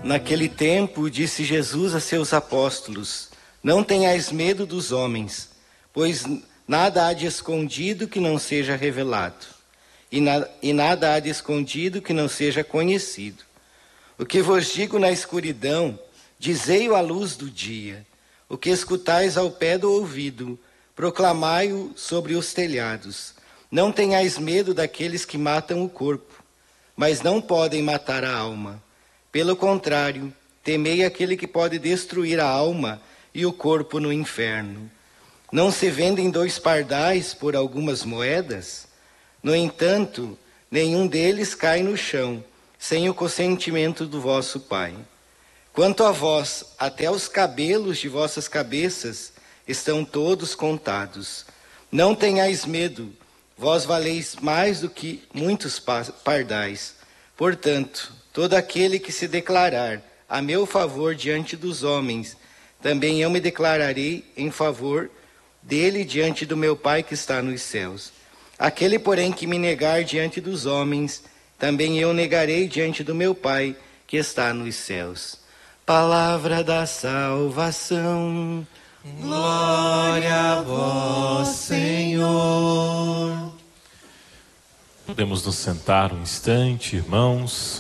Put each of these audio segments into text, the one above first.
Naquele tempo, disse Jesus a seus apóstolos: não tenhais medo dos homens, pois nada há de escondido que não seja revelado, e nada há de escondido que não seja conhecido. O que vos digo na escuridão, dizei-o à luz do dia. O que escutais ao pé do ouvido, proclamai-o sobre os telhados. Não tenhais medo daqueles que matam o corpo, mas não podem matar a alma. Pelo contrário, temei aquele que pode destruir a alma e o corpo no inferno. Não se vendem 2 pardais por algumas moedas? No entanto, nenhum deles cai no chão, sem o consentimento do vosso Pai. Quanto a vós, até os cabelos de vossas cabeças estão todos contados. Não tenhais medo, vós valeis mais do que muitos pardais. Portanto, todo aquele que se declarar a meu favor diante dos homens, também eu me declararei em favor dele diante do meu Pai que está nos céus. Aquele, porém, que me negar diante dos homens, também eu negarei diante do meu Pai que está nos céus. Palavra da salvação. Glória a vós, Senhor. Podemos nos sentar um instante, irmãos.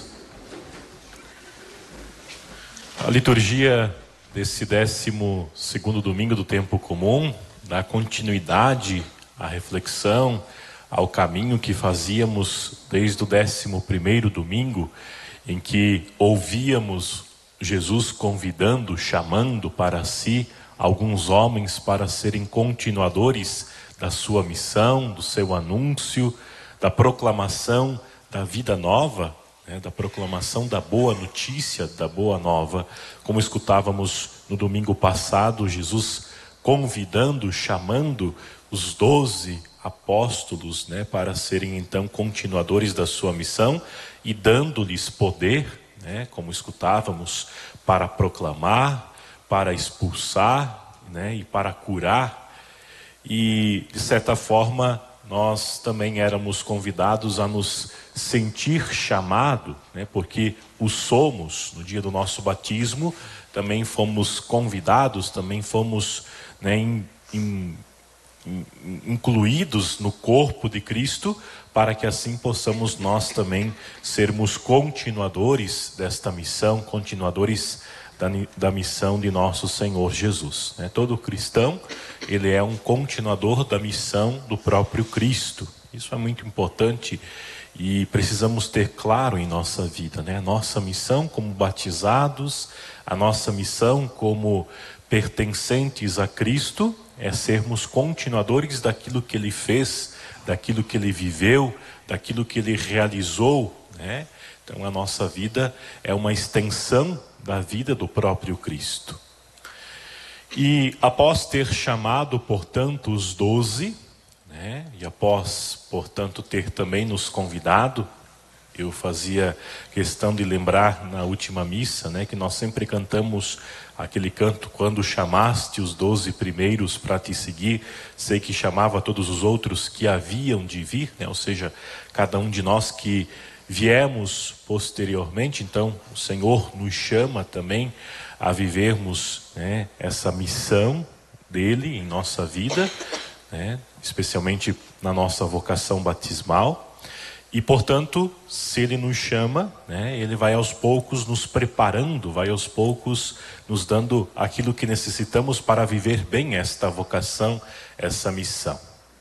A liturgia desse 12º domingo do tempo comum dá continuidade à reflexão, ao caminho que fazíamos desde o 11º domingo, em que ouvíamos Jesus convidando, chamando para si alguns homens para serem continuadores da sua missão, do seu anúncio, da proclamação da vida nova, da proclamação da boa notícia, da boa nova. Como escutávamos no domingo passado, Jesus convidando, chamando os 12 apóstolos, para serem então continuadores da sua missão e dando-lhes poder, como escutávamos, para proclamar, para expulsar, e para curar. E de certa forma nós também éramos convidados a nos sentir chamado, porque o somos. No dia do nosso batismo também fomos convidados, também fomos incluídos no corpo de Cristo, para que assim possamos nós também sermos continuadores desta missão, continuadores da missão de nosso Senhor Jesus. Todo cristão, ele é um continuador da missão do próprio Cristo. Isso é muito importante e precisamos ter claro em nossa vida, A nossa missão como batizados, a nossa missão como pertencentes a Cristo é sermos continuadores daquilo que Ele fez, daquilo que Ele viveu, daquilo que Ele realizou, Então a nossa vida é uma extensão da vida do próprio Cristo. E após ter chamado, portanto, os 12, e após, portanto, ter também nos convidado, eu fazia questão de lembrar na última missa, que nós sempre cantamos aquele canto: quando chamaste os 12 primeiros para te seguir, sei que chamava todos os outros que haviam de vir, ou seja, cada um de nós que viemos posteriormente. Então o Senhor nos chama também a vivermos, essa missão dele em nossa vida, especialmente na nossa vocação batismal. E portanto, se Ele nos chama, Ele vai aos poucos nos preparando, vai aos poucos nos dando aquilo que necessitamos para viver bem esta vocação, essa missão.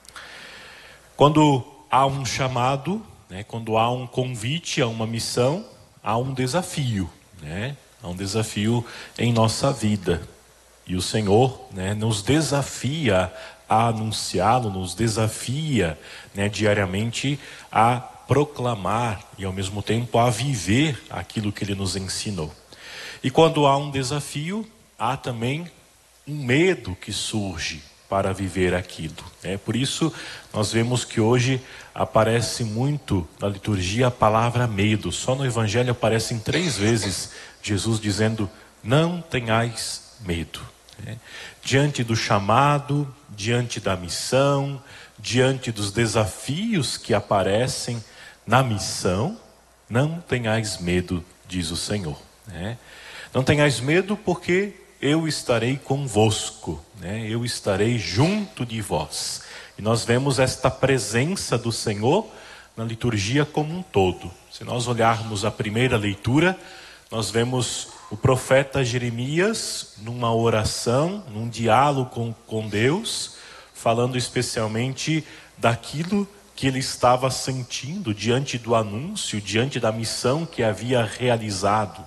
Quando há um chamado, quando há um convite a uma missão, há um desafio, Há um desafio em nossa vida. E o Senhor, nos desafia a anunciá-lo, nos desafia, diariamente a proclamar e ao mesmo tempo a viver aquilo que Ele nos ensinou. E quando há um desafio, há também um medo que surge para viver aquilo. Por isso nós vemos que hoje aparece muito na liturgia a palavra medo. Só no Evangelho aparecem 3 vezes Jesus dizendo: não tenhais medo. Diante do chamado, diante da missão, diante dos desafios que aparecem na missão, não tenhais medo, diz o Senhor. né? Não tenhais medo, porque eu estarei convosco, né? Eu estarei junto de vós. E nós vemos esta presença do Senhor na liturgia como um todo. Se nós olharmos a primeira leitura, nós vemos o profeta Jeremias numa oração, num diálogo com Deus, falando especialmente daquilo que ele estava sentindo diante do anúncio, diante da missão que havia realizado,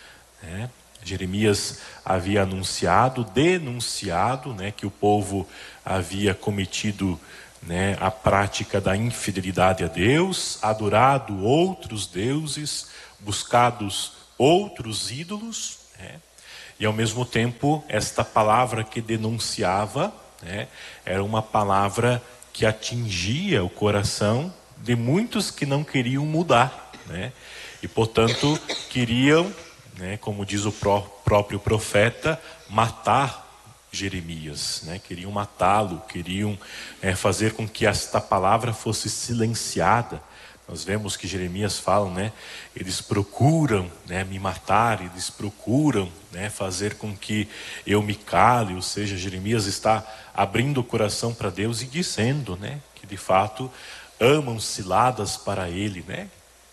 né? Jeremias havia anunciado, denunciado, né, que o povo havia cometido, né, a prática da infidelidade a Deus, adorado outros deuses, buscados outros ídolos, né? E ao mesmo tempo esta palavra que denunciava, né, era uma palavra que atingia o coração de muitos que não queriam mudar, né? E portanto queriam, né, como diz o próprio profeta, matar Jeremias, né? Queriam matá-lo, queriam fazer com que esta palavra fosse silenciada. Nós vemos que Jeremias fala, né? Eles procuram, né, me matar, eles procuram, né, fazer com que eu me cale. Ou seja, Jeremias está abrindo o coração para Deus e dizendo, né, que de fato amam ciladas para ele, né?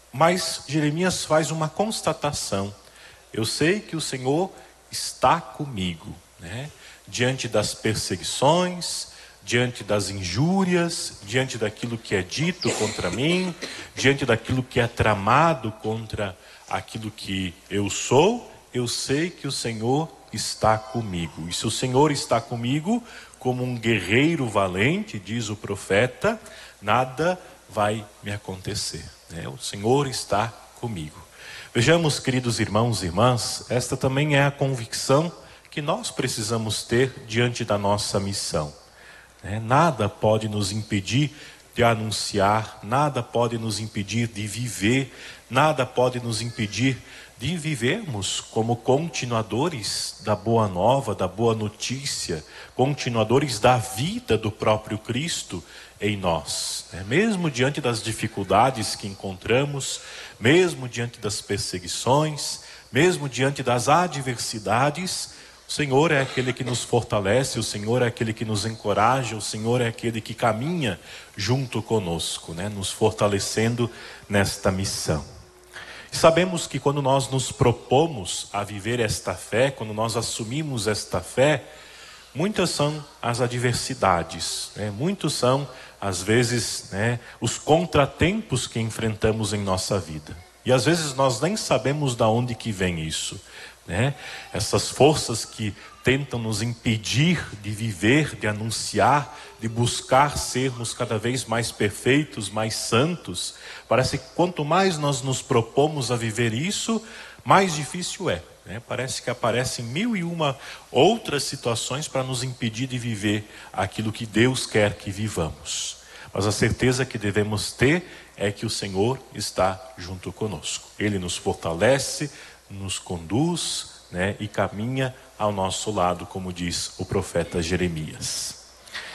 Mas Jeremias faz uma constatação: eu sei que o Senhor está comigo, né? Diante das perseguições, diante das injúrias, diante daquilo que é dito contra mim, diante daquilo que é tramado contra aquilo que eu sou, eu sei que o Senhor está comigo. E se o Senhor está comigo, como um guerreiro valente, diz o profeta, nada vai me acontecer, né? O Senhor está comigo. Vejamos, queridos irmãos e irmãs, esta também é a convicção que nós precisamos ter diante da nossa missão. Nada pode nos impedir de anunciar, nada pode nos impedir de viver, nada pode nos impedir de vivermos como continuadores da boa nova, da boa notícia, continuadores da vida do próprio Cristo em nós. Mesmo diante das dificuldades que encontramos, mesmo diante das perseguições, mesmo diante das adversidades, o Senhor é aquele que nos fortalece, o Senhor é aquele que nos encoraja, o Senhor é aquele que caminha junto conosco, né, nos fortalecendo nesta missão. E sabemos que quando nós nos propomos a viver esta fé, quando nós assumimos esta fé, muitas são as adversidades, né? Muitos são, às vezes, né, os contratempos que enfrentamos em nossa vida. E às vezes nós nem sabemos de onde que vem isso, né? Essas forças que tentam nos impedir de viver, de anunciar, de buscar sermos cada vez mais perfeitos, mais santos. Parece que quanto mais nós nos propomos a viver isso, mais difícil é, né? Parece que aparecem 1001 outras situações para nos impedir de viver aquilo que Deus quer que vivamos. Mas a certeza que devemos ter é que o Senhor está junto conosco. Ele nos fortalece, nos conduz, né, e caminha ao nosso lado, como diz o profeta Jeremias.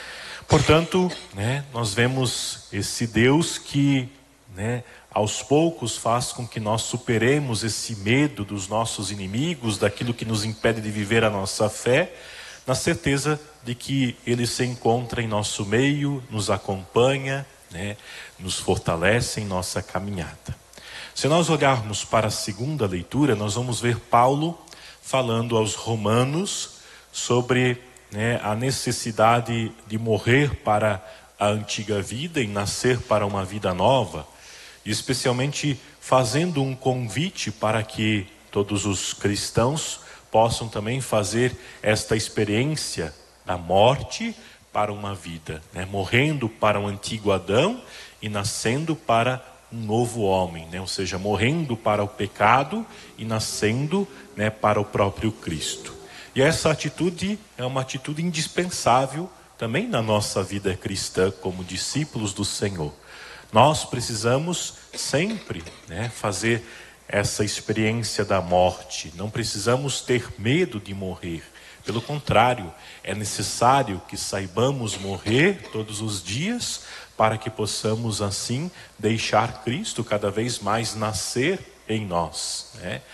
Portanto, né, nós vemos esse Deus que, né, aos poucos faz com que nós superemos esse medo dos nossos inimigos, daquilo que nos impede de viver a nossa fé, na certeza de que Ele se encontra em nosso meio, nos acompanha, né, nos fortalece em nossa caminhada. Se nós olharmos para a segunda leitura, nós vamos ver Paulo falando aos romanos sobre, né, a necessidade de morrer para a antiga vida e nascer para uma vida nova, e especialmente fazendo um convite para que todos os cristãos possam também fazer esta experiência da morte para uma vida, né, morrendo para o antigo Adão e nascendo para um novo homem, né? Ou seja, morrendo para o pecado e nascendo, né, para o próprio Cristo. E essa atitude é uma atitude indispensável também na nossa vida cristã como discípulos do Senhor. Nós precisamos sempre, né, fazer essa experiência da morte. Não precisamos ter medo de morrer. Pelo contrário, é necessário que saibamos morrer todos os dias para que possamos assim deixar Cristo cada vez mais nascer em nós, né?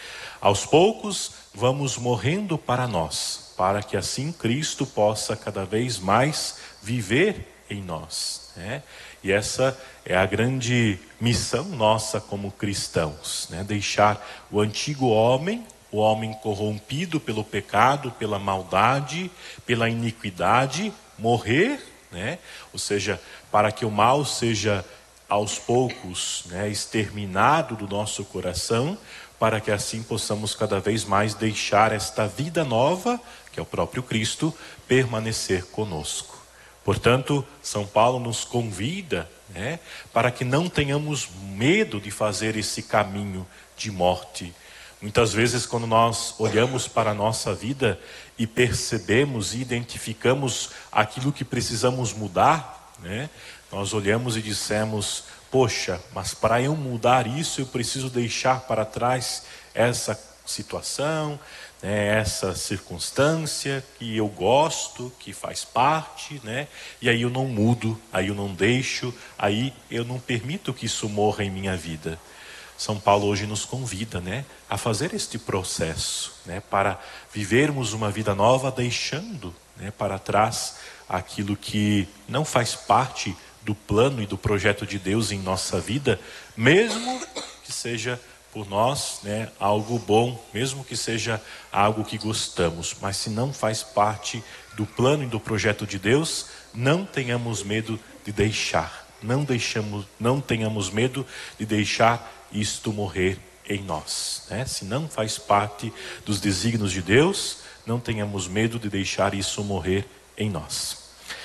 Aos poucos vamos morrendo para nós, para que assim Cristo possa cada vez mais viver em nós, né? E essa é a grande missão nossa como cristãos, né? Deixar o antigo homem, o homem corrompido pelo pecado, pela maldade, pela iniquidade, morrer, né? Ou seja, para que o mal seja aos poucos, né, exterminado do nosso coração, para que assim possamos cada vez mais deixar esta vida nova, que é o próprio Cristo, permanecer conosco. Portanto, São Paulo nos convida, né, para que não tenhamos medo de fazer esse caminho de morte. Muitas vezes, quando nós olhamos para a nossa vida e percebemos e identificamos aquilo que precisamos mudar, né, nós olhamos e dissemos: poxa, mas para eu mudar isso eu preciso deixar para trás essa situação, né, essa circunstância que eu gosto, que faz parte, né? E aí eu não mudo, aí eu não deixo, aí eu não permito que isso morra em minha vida. São Paulo hoje nos convida, né, a fazer este processo, né, para vivermos uma vida nova, deixando, né, para trás aquilo que não faz parte do plano e do projeto de Deus em nossa vida, mesmo que seja por nós, né, algo bom, mesmo que seja algo que gostamos, mas se não faz parte do plano e do projeto de Deus, não tenhamos medo de deixar, não tenhamos medo de deixar isto morrer em nós, né? Se não faz parte dos desígnios de Deus, não tenhamos medo de deixar isso morrer em nós.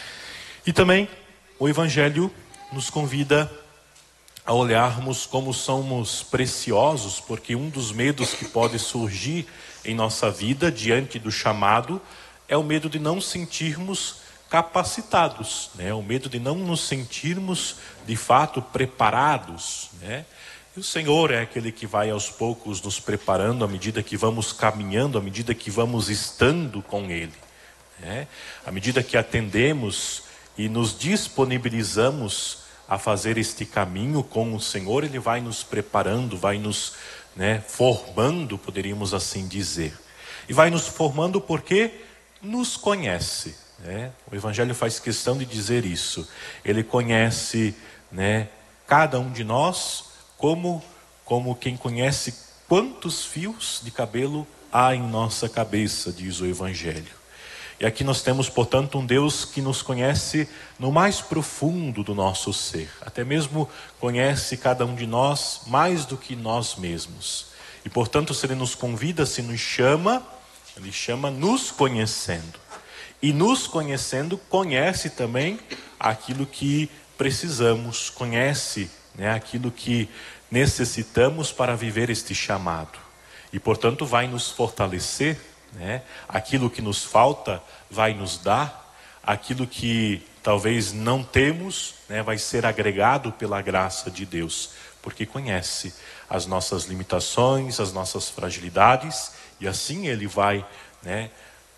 E também o Evangelho nos convida a olharmos como somos preciosos, porque um dos medos que pode surgir em nossa vida diante do chamado é o medo de não sentirmos capacitados, né? O medo de não nos sentirmos de fato preparados, né? E o Senhor é aquele que vai aos poucos nos preparando à medida que vamos caminhando, à medida que vamos estando com Ele, né? À medida que atendemos e nos disponibilizamos a fazer este caminho com o Senhor, Ele vai nos preparando, vai nos, né, formando, poderíamos assim dizer. E vai nos formando porque nos conhece, né? O Evangelho faz questão de dizer isso. Ele conhece, né, cada um de nós como quem conhece quantos fios de cabelo há em nossa cabeça, diz o Evangelho. E aqui nós temos, portanto, um Deus que nos conhece no mais profundo do nosso ser. Até mesmo conhece cada um de nós mais do que nós mesmos. E, portanto, se Ele nos convida, se nos chama, Ele chama nos conhecendo. E nos conhecendo, conhece também aquilo que precisamos, conhece, né, aquilo que necessitamos para viver este chamado. E, portanto, vai nos fortalecer, né? Aquilo que nos falta vai nos dar, aquilo que talvez não temos, né, vai ser agregado pela graça de Deus, porque conhece as nossas limitações, as nossas fragilidades, e assim Ele vai, né,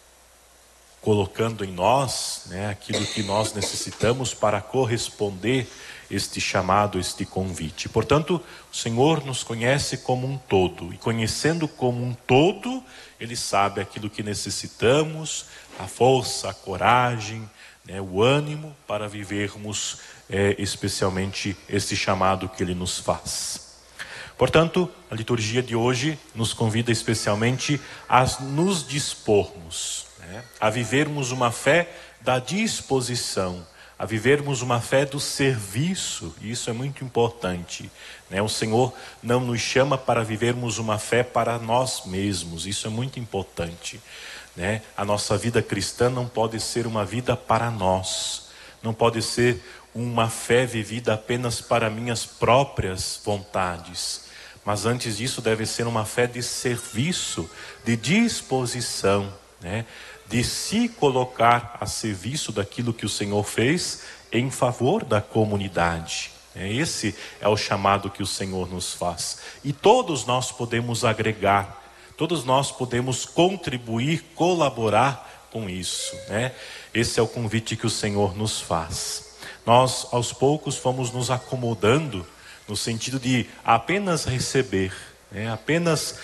colocando em nós, né, aquilo que nós necessitamos para corresponder este chamado, este convite. Portanto, o Senhor nos conhece como um todo, e conhecendo como um todo, Ele sabe aquilo que necessitamos, a força, a coragem, né, o ânimo para vivermos especialmente este chamado que Ele nos faz. Portanto, a liturgia de hoje nos convida especialmente a nos dispormos, né, a vivermos uma fé da disposição, a vivermos uma fé do serviço. E isso é muito importante, né? O Senhor não nos chama para vivermos uma fé para nós mesmos, isso é muito importante, né? A nossa vida cristã não pode ser uma vida para nós, não pode ser uma fé vivida apenas para minhas próprias vontades, mas antes disso deve ser uma fé de serviço, de disposição, né? De se colocar a serviço daquilo que o Senhor fez em favor da comunidade. Esse é o chamado que o Senhor nos faz. E todos nós podemos agregar, todos nós podemos contribuir, colaborar com isso, né? Esse é o convite que o Senhor nos faz. Nós, aos poucos, fomos nos acomodando no sentido de apenas receber, né? Apenas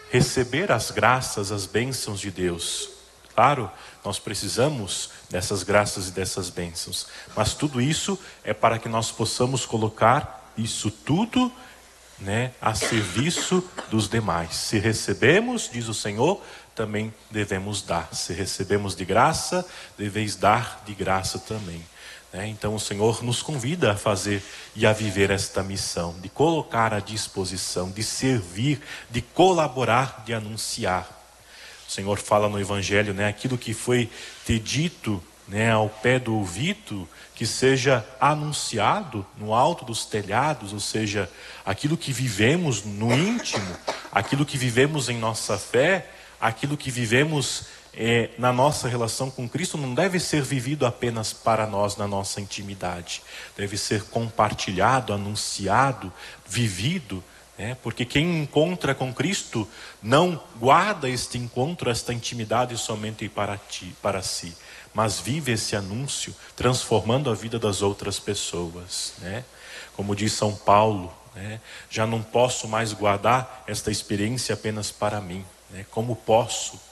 receber as graças, as bênçãos de Deus. Claro, nós precisamos dessas graças e dessas bênçãos, mas tudo isso é para que nós possamos colocar isso tudo, a serviço dos demais. Se recebemos, diz o Senhor, também devemos dar. Se recebemos de graça, deveis dar de graça também. Então o Senhor nos convida a fazer e a viver esta missão, de colocar à disposição, de servir, de colaborar, de anunciar. O Senhor fala no Evangelho, aquilo que foi te dito, ao pé do ouvido, que seja anunciado no alto dos telhados, ou seja, aquilo que vivemos no íntimo, aquilo que vivemos em nossa fé, aquilo que vivemos na nossa relação com Cristo, não deve ser vivido apenas para nós na nossa intimidade, deve ser compartilhado, anunciado, vivido, porque quem encontra com Cristo não guarda este encontro, esta intimidade somente para si, mas vive esse anúncio, transformando a vida das outras pessoas, Como diz São Paulo, já não posso mais guardar esta experiência apenas para mim, Como posso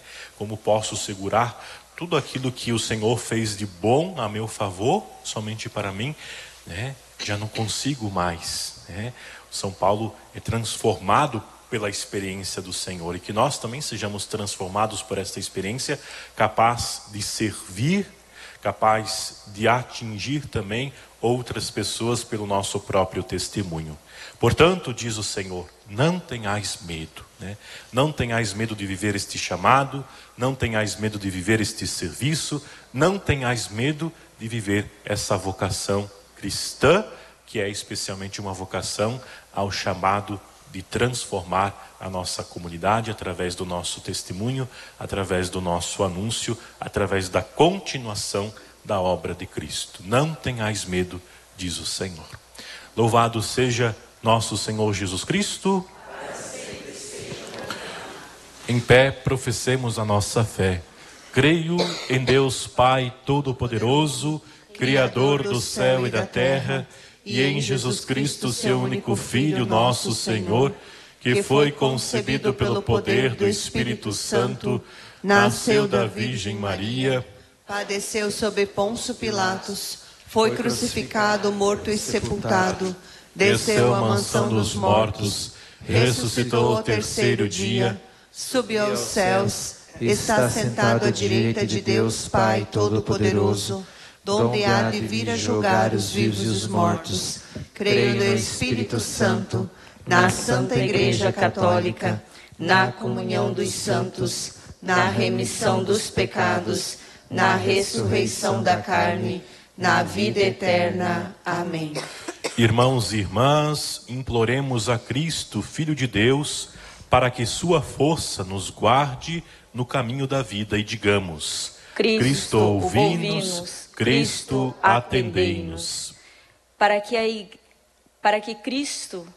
segurar tudo aquilo que o Senhor fez de bom a meu favor, somente para mim, já não consigo mais, São Paulo é transformado pela experiência do Senhor, e que nós também sejamos transformados por esta experiência, capaz de servir, capaz de atingir também outras pessoas pelo nosso próprio testemunho. Portanto, diz o Senhor, não tenhais medo, Não tenhais medo de viver este chamado, não tenhais medo de viver este serviço, não tenhais medo de viver essa vocação cristã, que é especialmente uma vocação ao chamado de transformar a nossa comunidade através do nosso testemunho, através do nosso anúncio, através da continuação da obra de Cristo. Não tenhais medo, diz o Senhor. Louvado seja nosso Senhor Jesus Cristo. Em pé, professemos a nossa fé. Creio em Deus Pai Todo-Poderoso, Criador do céu e da terra, e em Jesus Cristo, seu único Filho, nosso Senhor, que foi concebido pelo poder do Espírito Santo, nasceu da Virgem Maria, padeceu sob Pôncio Pilatos, foi crucificado, morto e sepultado, desceu à mansão dos mortos, ressuscitou ao terceiro dia, subiu aos céus, está sentado à direita de Deus Pai Todo-Poderoso, donde há de vir a julgar os vivos e os mortos. Creio no Espírito Santo, na Santa Igreja Católica, na comunhão dos santos, na remissão dos pecados, na ressurreição da carne, na vida eterna. Amém. Irmãos e irmãs, imploremos a Cristo, Filho de Deus, para que sua força nos guarde no caminho da vida, e digamos: Cristo ouvi-nos, Cristo atendei-nos. Para que Cristo,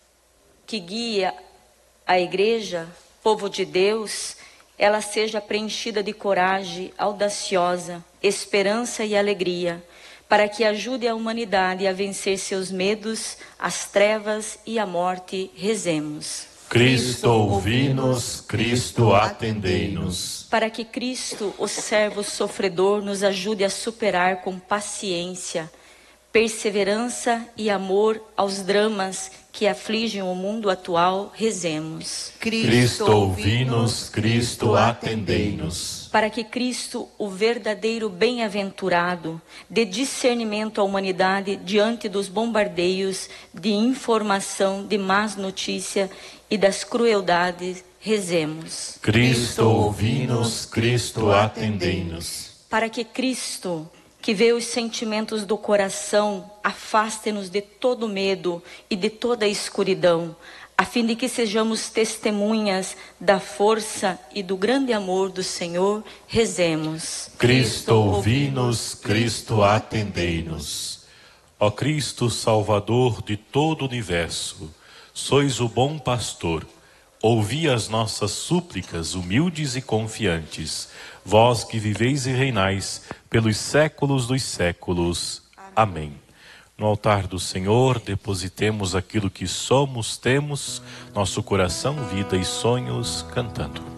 que guia a Igreja, povo de Deus, ela seja preenchida de coragem audaciosa, esperança e alegria, para que ajude a humanidade a vencer seus medos, as trevas e a morte, rezemos. Cristo ouvi-nos, Cristo atendei-nos. Para que Cristo, o servo sofredor, nos ajude a superar com paciência, perseverança e amor aos dramas que afligem o mundo atual, rezemos. Cristo ouvi-nos, Cristo atendei-nos. Para que Cristo, o verdadeiro bem-aventurado, dê discernimento à humanidade diante dos bombardeios de informação, de más notícias e das crueldades, rezemos. Cristo ouvi-nos, Cristo atendei-nos. Para que Cristo, que vê os sentimentos do coração, afaste-nos de todo medo e de toda escuridão, a fim de que sejamos testemunhas da força e do grande amor do Senhor, rezemos. Cristo ouvi-nos, Cristo atendei-nos. Ó Cristo, Salvador de todo o universo, sois o bom pastor, ouvi as nossas súplicas humildes e confiantes, vós que viveis e reinais pelos séculos dos séculos. Amém. No altar do Senhor, depositemos aquilo que somos, temos, nosso coração, vida e sonhos, cantando.